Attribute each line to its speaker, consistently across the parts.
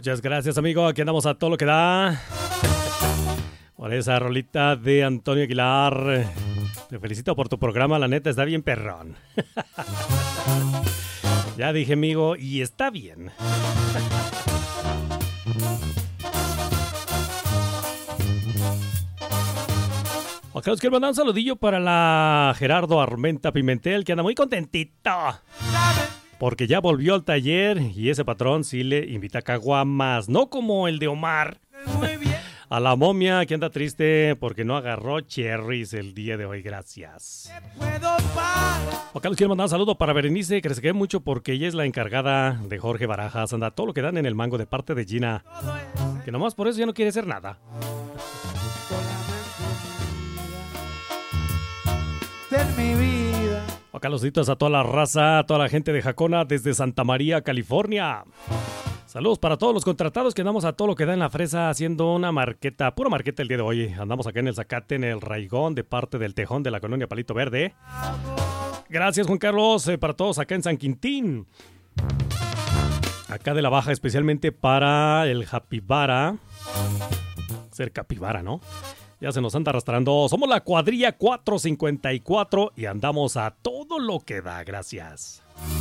Speaker 1: Muchas gracias, amigo. Aquí andamos a todo lo que da. Por esa rolita de Antonio Aguilar. Te felicito por tu programa, la neta está bien perrón. Ya dije, amigo, y está bien. Acá nos quiero mandar un saludillo para la Gerardo Armenta Pimentel, que anda muy contentito. Porque ya volvió al taller y ese patrón sí le invita a caguamas, no como el de Omar. A la momia que anda triste porque no agarró cherries el día de hoy, gracias. Acá nos quiero mandar un saludo para Berenice, que les quede mucho porque ella es la encargada de Jorge Barajas. Anda todo lo que dan en el mango de parte de Gina, que nomás por eso ya no quiere hacer nada.
Speaker 2: Mi vida.
Speaker 1: Acá los saluditos a toda la raza, a toda la gente de Jacona desde Santa María, California. Saludos para todos los contratados que andamos a todo lo que da en la fresa haciendo una marqueta, pura marqueta el día de hoy. Andamos acá en el Zacate, en el Raigón, de parte del Tejón de la colonia Palito Verde. Gracias, Juan Carlos, para todos acá en San Quintín. Acá de la Baja, especialmente para el Japibara. Ser capibara, ¿no? Ya se nos anda arrastrando. Somos la cuadrilla 454 y andamos a todo lo que da. Gracias.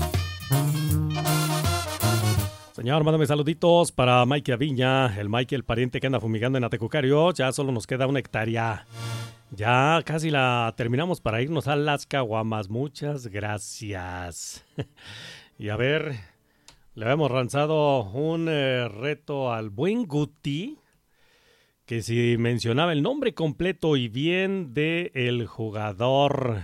Speaker 1: Señor, mándame saluditos para Mike Aviña, el Mike, el pariente que anda fumigando en Atecucario. Ya solo nos queda 1 hectárea. Ya casi la terminamos para irnos a las caguamas. Muchas gracias. Y a ver, le habíamos lanzado un reto al buen Guti, que si mencionaba el nombre completo y bien del jugador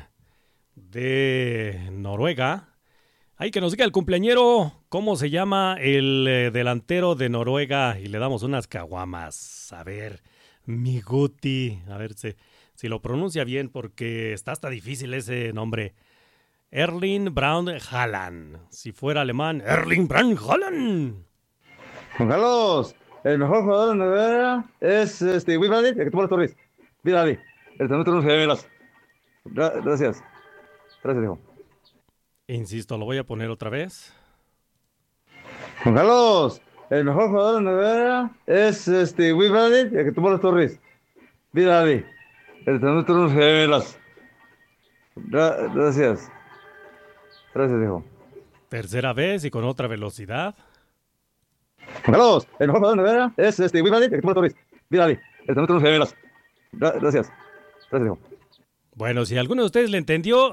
Speaker 1: de Noruega. Ay, que nos diga el cumpleañero cómo se llama el delantero de Noruega y le damos unas caguamas. A ver, mi Guti, a ver si lo pronuncia bien porque está hasta difícil ese nombre. Erling Braut Haaland. Si fuera alemán, Erling Braut Haaland.
Speaker 3: Juan Carlos, el mejor jugador de Noruega es Wilfred, el que tuvo las torres. Wilfred, el termómetro no se ve velas. Gracias. Gracias, hijo.
Speaker 1: Insisto, lo voy a poner otra vez.
Speaker 3: Juan Carlos, el mejor jugador de Noruega es Wilfred, el que tuvo las torres. Wilfred, el termómetro no se ve velas. Gracias. Gracias, hijo.
Speaker 1: Tercera vez y con otra velocidad.
Speaker 3: Juan Carlos, el mejor jugador de Noruega es Wilfred, el que tuvo las torres. Wilfred, el termómetro no se ve velas. Gracias. Gracias, hijo.
Speaker 1: Bueno, si alguno de ustedes le entendió,